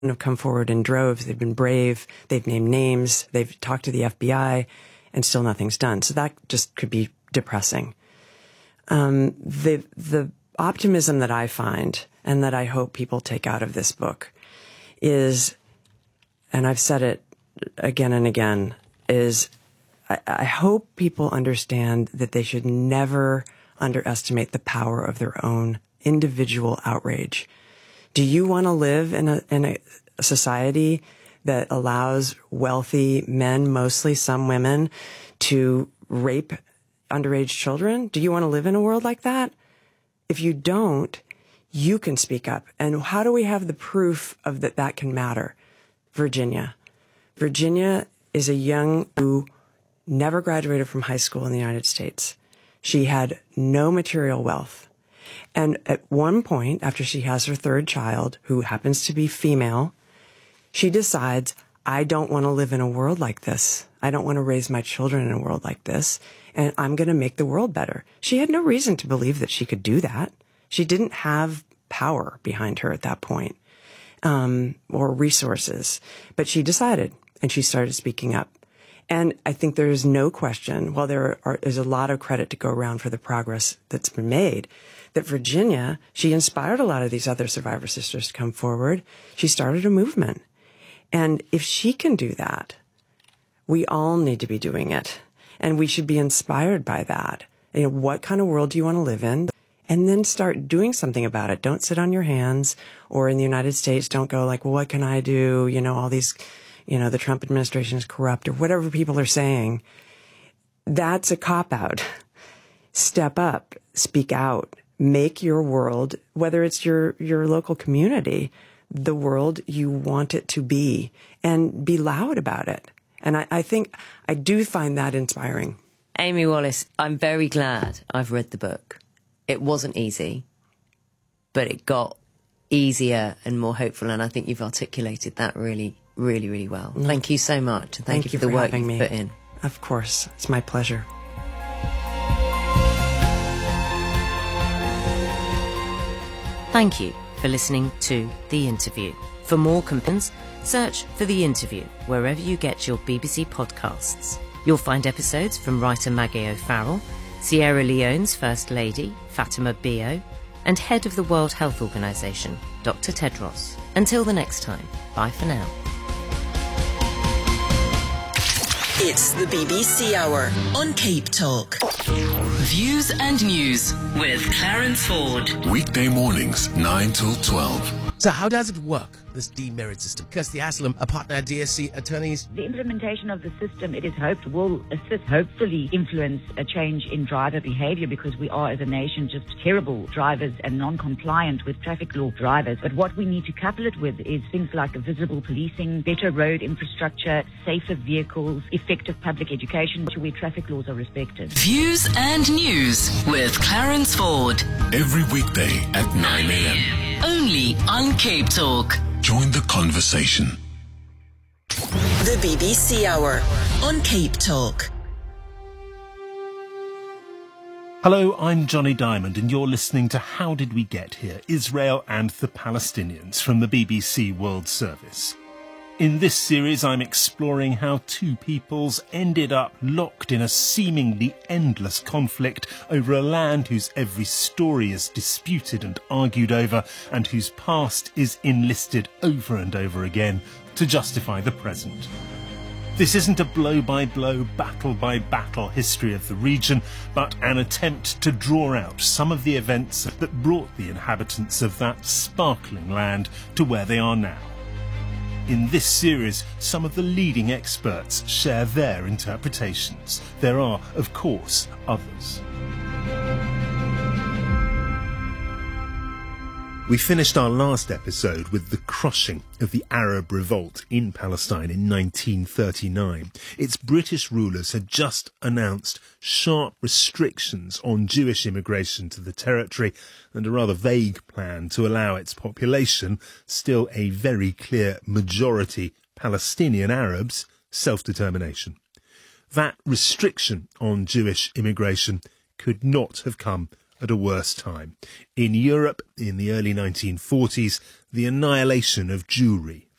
have come forward in droves. They've been brave. They've named names. They've talked to the FBI, and still nothing's done. So that just could be depressing. The optimism that I find and that I hope people take out of this book is, and I've said it again and again, is I hope people understand that they should never underestimate the power of their own individual outrage. Do you want to live in a society that allows wealthy men, mostly some women, to rape underage children? Do you want to live in a world like that? If you don't, you can speak up. And how do we have the proof of that can matter? Virginia. Virginia is a young who never graduated from high school in the United States. She had no material wealth. And at one point, after she has her third child, who happens to be female, she decides, I don't want to live in a world like this. I don't want to raise my children in a world like this. And I'm going to make the world better. She had no reason to believe that she could do that. She didn't have power behind her at that point, or resources. But she decided, and she started speaking up. And I think there is no question, while there's a lot of credit to go around for the progress that's been made, that Virginia, she inspired a lot of these other survivor sisters to come forward. She started a movement. And if she can do that, we all need to be doing it. And we should be inspired by that. You know, what kind of world do you want to live in? And then start doing something about it. Don't sit on your hands. Or in the United States, don't go like, well, what can I do? You know, all these, you know, the Trump administration is corrupt or whatever people are saying. That's a cop-out. Step up, speak out, make your world, whether it's your local community, the world you want it to be, and be loud about it. And I think I do find that inspiring. Amy Wallace, I'm very glad I've read the book. It wasn't easy, but it got easier and more hopeful, and I think you've articulated that really, really, really well. Thank you so much. And thank you for the work you've put in. Of course. It's my pleasure. Thank you for listening to The Interview. For more companions, search for The Interview wherever you get your BBC podcasts. You'll find episodes from writer Maggie O'Farrell, Sierra Leone's First Lady, Fatima Bio, and head of the World Health Organization, Dr. Tedros. Until the next time, bye for now. It's the BBC Hour on Cape Talk. Views and News with Clarence Ford. Weekday mornings, 9 till 12. So how does it work, this demerit system? Kirsty Haslam, a partner at DSC Attorneys. The implementation of the system, it is hoped, will assist, hopefully influence a change in driver behavior, because we are, as a nation, just terrible drivers and non-compliant with traffic law drivers. But what we need to couple it with is things like visible policing, better road infrastructure, safer vehicles, effective public education, where traffic laws are respected. Views and News with Clarence Ford. Every weekday at 9 a.m. Only on Cape Talk. Join the conversation. The BBC Hour on Cape Talk. Hello, I'm Johnny Diamond, and you're listening to How Did We Get Here? Israel and the Palestinians from the BBC World Service. In this series, I'm exploring how two peoples ended up locked in a seemingly endless conflict over a land whose every story is disputed and argued over, and whose past is enlisted over and over again to justify the present. This isn't a blow-by-blow, battle-by-battle history of the region, but an attempt to draw out some of the events that brought the inhabitants of that sparkling land to where they are now. In this series, some of the leading experts share their interpretations. There are, of course, others. We finished our last episode with the crushing of the Arab revolt in Palestine in 1939. Its British rulers had just announced sharp restrictions on Jewish immigration to the territory and a rather vague plan to allow its population, still a very clear majority Palestinian Arabs, self-determination. That restriction on Jewish immigration could not have come at a worse time. In Europe, in the early 1940s, the annihilation of Jewry